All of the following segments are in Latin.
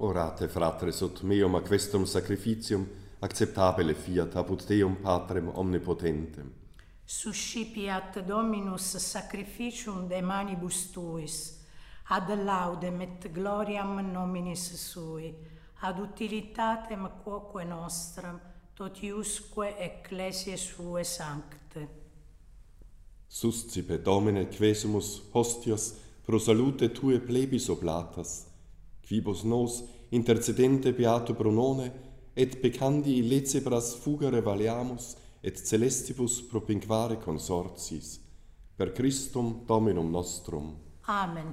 Orate, fratres, ut meum a questum sacrificium acceptabile fiat apud Deum Patrem omnipotentem. Suscipiat Dominus sacrificium de manibus tuis, ad laudem et gloriam nominis sui, ad utilitatem quoque nostram, totiusque ecclesiae sue sancte. Suscipe Domine quesumus hostias pro salute tue plebis oblatas, quibus nos intercedente beato Brunone et peccandi illecebras fugere valeamus et celestibus propinquare consortis, per Christum Dominum nostrum. Amen.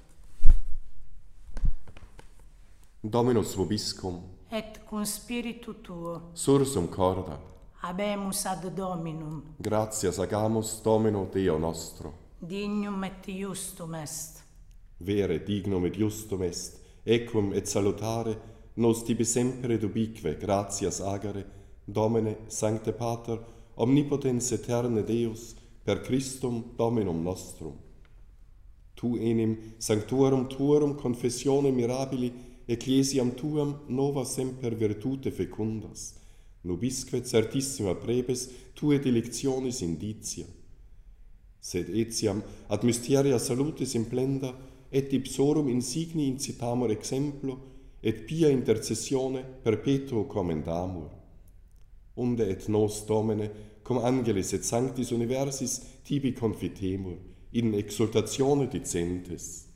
Dominus vobiscum, Et cum spiritu tuo, sursum corda, habemus ad Dominum, gratias agamus Domino Deo nostro. dignum et justum est. Vere dignum et justum est, equum et salutare, nos tibi sempre et ubique gratias agere, Domine, Sancte Pater, omnipotens eterne Deus, per Christum Dominum nostrum. Tu enim sanctuarum tuorum confessione mirabili, ecclesiam tuam nova semper virtute fecundas, nubisque certissima prebes tue delictionis indicia. Sed etiam ad mysteria salutis implenda, et ipsorum insigni incitamur exemplo, et pia intercessione perpetuo commendamur. Unde et nos, Domine, cum angelis et sanctis universis tibi confitemur, in exultatione dicentes.